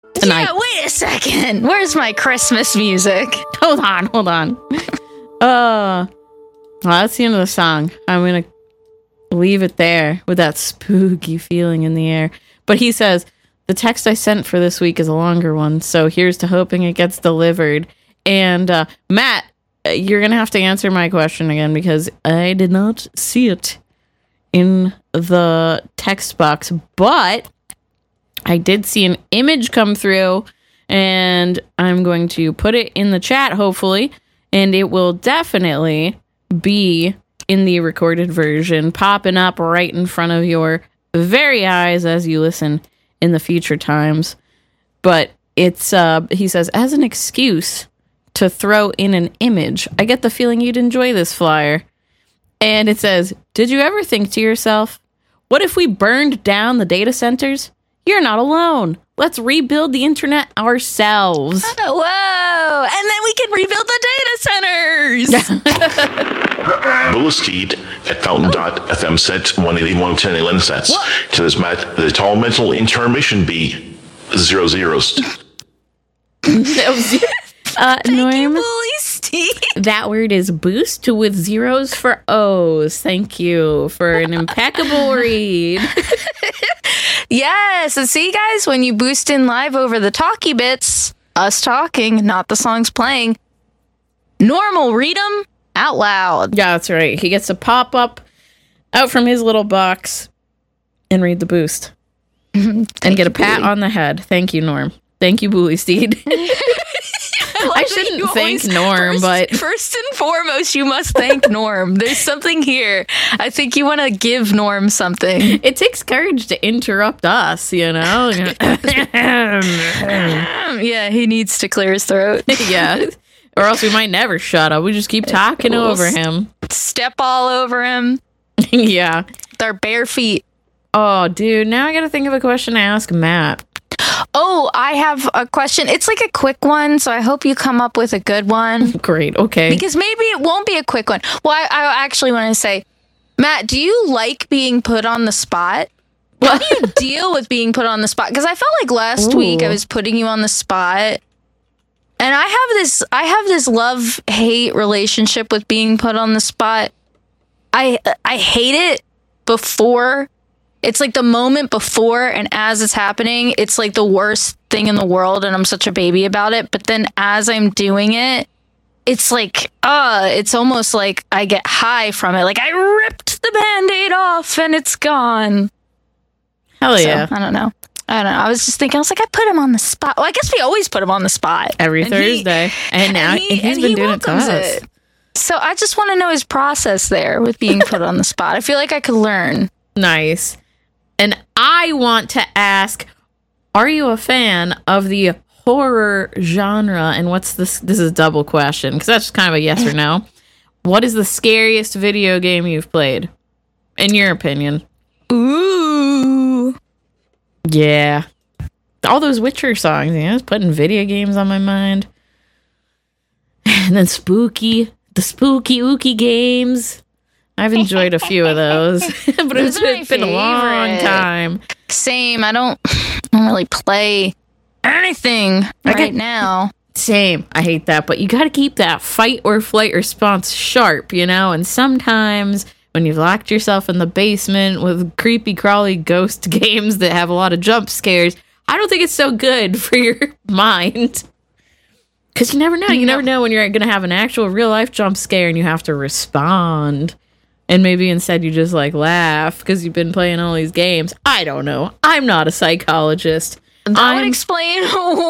tonight. Yeah, wait a second. Where's my Christmas music? Hold on. Well, that's the end of the song. I'm going to leave it there with that spooky feeling in the air. But he says, the text I sent for this week is a longer one, so here's to hoping it gets delivered. And Matt, you're going to have to answer my question again because I did not see it in the text box, but I did see an image come through, and I'm going to put it in the chat, hopefully, and it will definitely be in the recorded version, popping up right in front of your very eyes as you listen in the future times. But it's, he says, as an excuse to throw in an image, I get the feeling you'd enjoy this flyer. And it says, did you ever think to yourself, what if we burned down the data centers? You're not alone. Let's rebuild the internet ourselves. Whoa! And then we can rebuild the data centers. Boosted at fountain.fm set 181 11 sets. To this Matt, the tall mental intermission be 0 zeros. Thank you, Norm, Bully Steve. that word is boost with zeros for O's. Thank you for an impeccable read. Yes, and see, guys, when you boost in live over the talkie bits, us talking, not the songs playing, Norm will read them out loud. Yeah, that's right. He gets to pop up out from his little box and read the boost. And get a pat on the head. Thank you, Norm. Thank you, Bully Steed. I shouldn't thank Norm, but first and foremost, you must thank Norm. There's something here. I think you want to give Norm something. it takes courage to interrupt us, you know? Yeah, he needs to clear his throat. Yeah. Or else we might never shut up. We just keep talking over him. Step all over him Yeah. with our bare feet. Oh, dude. Now I got to think of a question to ask Matt. Oh, I have a question. It's like a quick one, so I hope you come up with a good one. Great. Okay. Because maybe it won't be a quick one. Well, I actually want to say, Matt, do you like being put on the spot? How do you deal with being put on the spot? Because I felt like last week I was putting you on the spot. And I have this love-hate relationship with being put on the spot. I hate it before. It's like the moment before, and as it's happening, it's like the worst thing in the world, and I'm such a baby about it. But then as I'm doing it, it's like, it's almost like I get high from it. Like I ripped the Band-Aid off, and it's gone. Hell yeah. I don't know. I was just thinking, I was like, I put him on the spot. Well, I guess we always put him on the spot. Every Thursday. And now he's been doing it to us. So I just want to know his process there with being put on the spot. I feel like I could learn. Nice. And I want to ask, are you a fan of the horror genre? And what's this? This is a double question, because that's just kind of a yes or no. What is the scariest video game you've played, in your opinion? Ooh. Yeah. All those Witcher songs, you know, it's putting video games on my mind. And then the spooky ooky games. I've enjoyed a few of those, but it's been a long time. Same. I don't really play anything right now. Same. I hate that, but you got to keep that fight or flight response sharp, you know? And sometimes when you've locked yourself in the basement with creepy, crawly ghost games that have a lot of jump scares, I don't think it's so good for your mind. Because you never know. You never know when you're going to have an actual real-life jump scare and you have to respond. And maybe instead you just like laugh because you've been playing all these games. I don't know. I'm not a psychologist. That would explain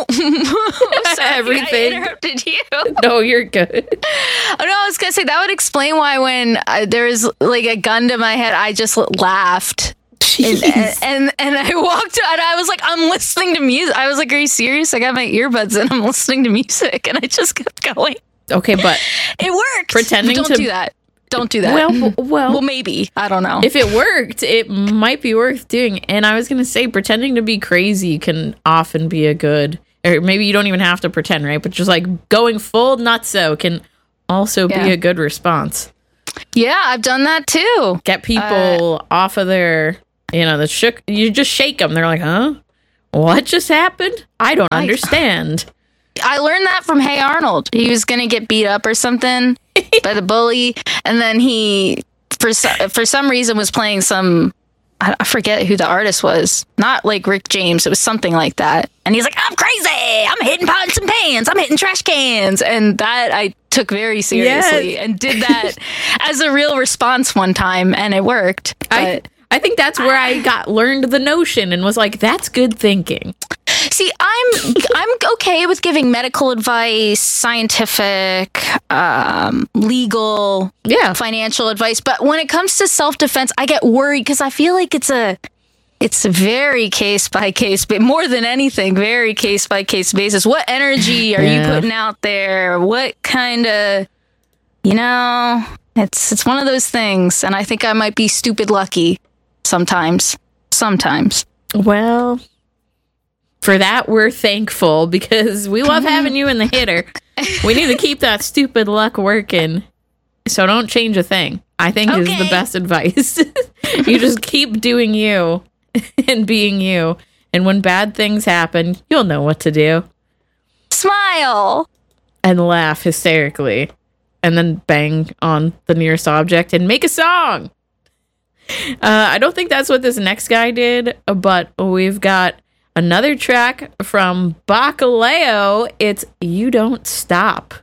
everything. I interrupted you. No, you're good. Oh, no, I was going to say that would explain why when there was like a gun to my head, I just laughed. And I walked out and I was like, I'm listening to music. I was like, are you serious? I got my earbuds and I'm listening to music. And I just kept going. Okay, but it worked. Pretending but don't do that. Don't do that. Well, maybe. I don't know. If it worked, it might be worth doing. And I was going to say, pretending to be crazy can often be a good, or maybe you don't even have to pretend, right? But just like going full nutso can also be a good response. Yeah, I've done that too. Get people off of their, you know, you just shake them. They're like, huh? What just happened? I don't understand. I learned that from Hey Arnold. He was going to get beat up or something by the bully. And then he, for some reason, was playing some, I forget who the artist was. Not like Rick James. It was something like that. And he's like, I'm crazy. I'm hitting pots and pans. I'm hitting trash cans. And that I took very seriously and did that as a real response one time. And it worked. But I think that's where I learned the notion and was like, that's good thinking. See, I'm okay with giving medical advice, scientific, legal, financial advice, but when it comes to self-defense, I get worried because I feel like it's a very case by case, but more than anything, very case by case basis. What energy are you putting out there? What kind of, it's one of those things, and I think I might be stupid lucky sometimes. Well, for that, we're thankful because we love having you in the hitter. We need to keep that stupid luck working. So don't change a thing, I think is the best advice. You just keep doing you and being you. And when bad things happen, you'll know what to do. Smile. And laugh hysterically. And then bang on the nearest object and make a song. I don't think that's what this next guy did, but we've got another track from Bacalao. It's You Don't Stop.